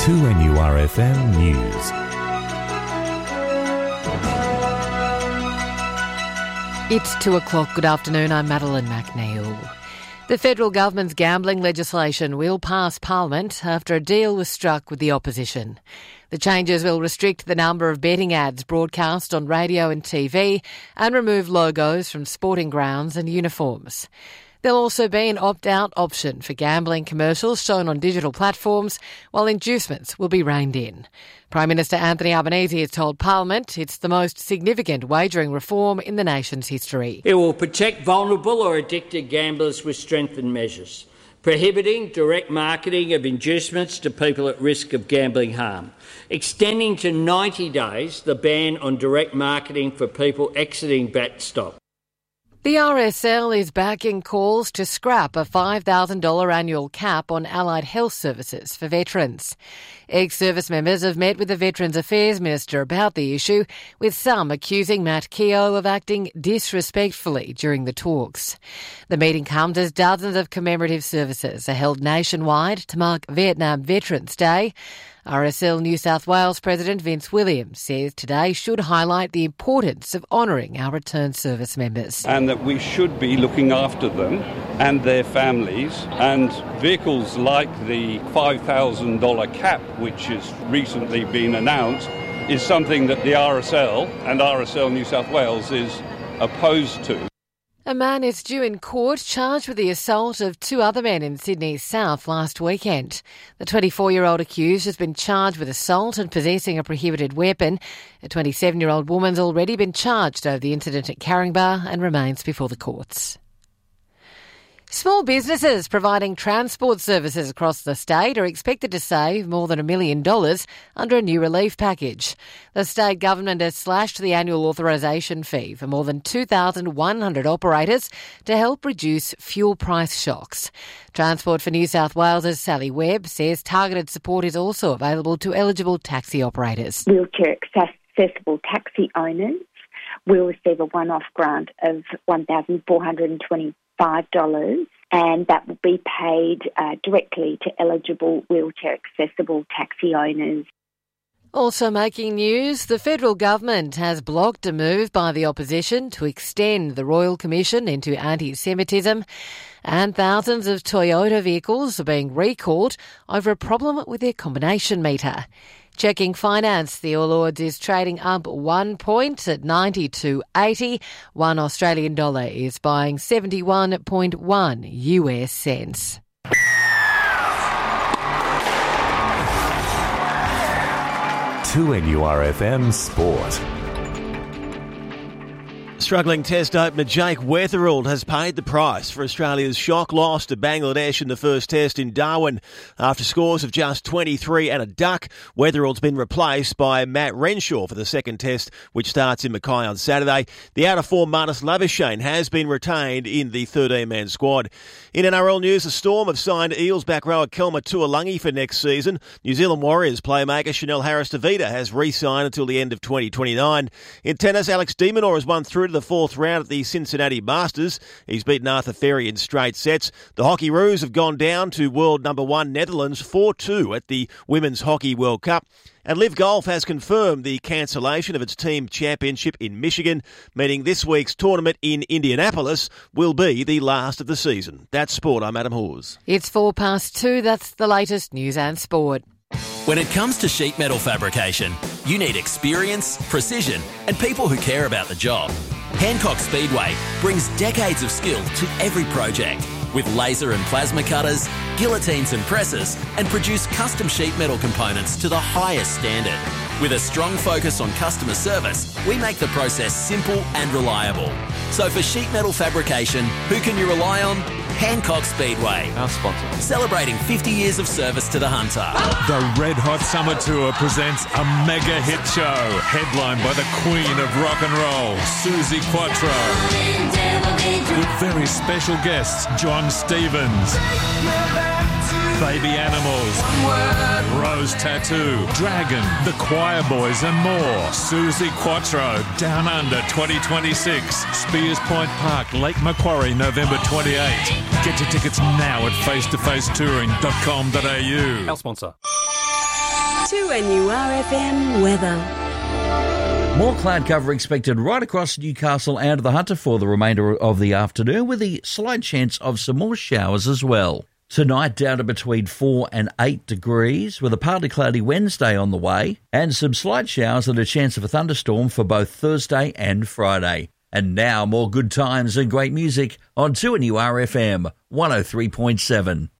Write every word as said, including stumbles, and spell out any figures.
two N U R F M News. It's two o'clock. Good afternoon. I'm Madeline McNeil. The federal government's gambling legislation will pass Parliament after a deal was struck with the opposition. The changes will restrict the number of betting ads broadcast on radio and T V and remove logos from sporting grounds and uniforms. There'll also be an opt-out option for gambling commercials shown on digital platforms, while inducements will be reined in. Prime Minister Anthony Albanese has told Parliament it's the most significant wagering reform in the nation's history. It will protect vulnerable or addicted gamblers with strengthened measures, prohibiting direct marketing of inducements to people at risk of gambling harm, extending to ninety days the ban on direct marketing for people exiting bet stop. The R S L is backing calls to scrap a five thousand dollars annual cap on allied health services for veterans. Ex-service members have met with the Veterans Affairs Minister about the issue, with some accusing Matt Keogh of acting disrespectfully during the talks. The meeting comes as dozens of commemorative services are held nationwide to mark Vietnam Veterans Day. R S L New South Wales President Vince Williams says today should highlight the importance of honouring our returned service members. And that we should be looking after them and their families, and vehicles like the five thousand dollars cap, which has recently been announced, is something that the R S L and R S L New South Wales is opposed to. A man is due in court charged with the assault of two other men in Sydney's south last weekend. The twenty-four-year-old accused has been charged with assault and possessing a prohibited weapon. A twenty-seven-year-old woman's already been charged over the incident at Caringbah and remains before the courts. Small businesses providing transport services across the state are expected to save more than a million dollars under a new relief package. The state government has slashed the annual authorisation fee for more than two thousand one hundred operators to help reduce fuel price shocks. Transport for New South Wales' Sally Webb says targeted support is also available to eligible taxi operators. Wheelchair accessible taxi owners will receive a one-off grant of one thousand four hundred twenty five dollars, and that will be paid uh, directly to eligible wheelchair-accessible taxi owners. Also making news, the federal government has blocked a move by the opposition to extend the Royal Commission into anti-Semitism, and thousands of Toyota vehicles are being recalled over a problem with their combination meter. Checking finance, the All Ords is trading up one point at ninety-two eighty. One Australian dollar is buying seventy-one point one U S cents. two N U R F M Sport. Struggling Test opener Jake Weatherald has paid the price for Australia's shock loss to Bangladesh in the first Test in Darwin. After scores of just twenty-three and a duck, Weatherald's been replaced by Matt Renshaw for the second Test, which starts in Mackay on Saturday. The out-of-form Marnus Labuschagne has been retained in the thirteen-man squad. In N R L news, the Storm have signed Eels back rower Kelma Tuolungi for next season. New Zealand Warriors playmaker Chanel Harris-Tavita has re-signed until the end of twenty twenty-nine. In tennis, Alex de Minaur has won through to the fourth round at the Cincinnati Masters. He's beaten Arthur Ferry in straight sets. The Hockey Roos have gone down to world number one Netherlands four two at the Women's Hockey World Cup. And Liv Golf has confirmed the cancellation of its team championship in Michigan, meaning this week's tournament in Indianapolis will be the last of the season. That's sport. I'm Adam Hawes. It's four past two. That's the latest news and sport. When it comes to sheet metal fabrication, you need experience, precision, and people who care about the job. Hancock Speedway brings decades of skill to every project with laser and plasma cutters, guillotines and presses, and produce custom sheet metal components to the highest standard. With a strong focus on customer service, we make the process simple and reliable. So for sheet metal fabrication, who can you rely on? Hancock Speedway. Our sponsor. Celebrating fifty years of service to the Hunter. The Red Hot Summer Tour presents a mega hit show, headlined by the Queen of Rock and Roll, Suzi Quatro. With very special guests, John Stevens, Baby Animals, Rose Tattoo, Dragon, The Choir Boys and more. Suzi Quatro, Down Under twenty twenty-six, Spears Point Park, Lake Macquarie, November twenty-eighth. Get your tickets now at face to face touring dot com dot a u. Our sponsor. two N U R F M weather. More cloud cover expected right across Newcastle and the Hunter for the remainder of the afternoon, with a slight chance of some more showers as well. Tonight down to between four and eight degrees, with a partly cloudy Wednesday on the way, and some slight showers and a chance of a thunderstorm for both Thursday and Friday. And now more good times and great music on two N U R F M one oh three point seven.